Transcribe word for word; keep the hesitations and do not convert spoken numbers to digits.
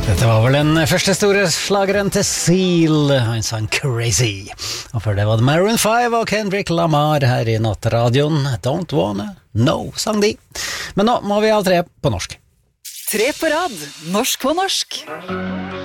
Dette var vel den første store slageren til Seal, han sang Crazy. Og før det var det Maroon five og Kendrick Lamar her i Nattradioen. Don't wanna know, sang de. Men nå må vi ha tre på norsk. Tre på rad, norsk på norsk.